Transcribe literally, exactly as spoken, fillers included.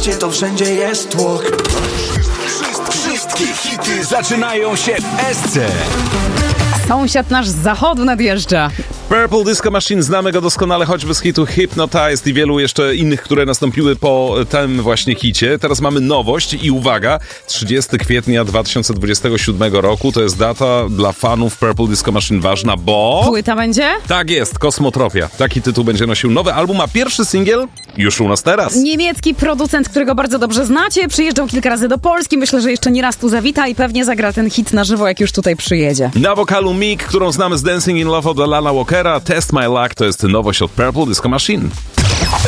mieście to wszędzie jest tłok. Wszystkie hity zaczynają się w S C. Sąsiad nasz z zachodu nadjeżdża. Purple Disco Machine, znamy go doskonale choćby z hitu Hypnotized i wielu jeszcze innych, które nastąpiły po tym właśnie hicie. Teraz mamy nowość i uwaga, trzydziestego kwietnia dwa tysiące dwudziestego siódmego roku to jest data dla fanów Purple Disco Machine ważna, bo... Płyta będzie? Tak jest, Kosmotropia. Taki tytuł będzie nosił nowy album, a pierwszy singiel już u nas teraz. Niemiecki producent, którego bardzo dobrze znacie, przyjeżdżał kilka razy do Polski, myślę, że jeszcze nie raz tu zawita i pewnie zagra ten hit na żywo, jak już tutaj przyjedzie. Na wokalu Meek, którą znamy z Dancing in Love od Alana Walkera, Test My Luck to jest nowość od Purple Disco Machine.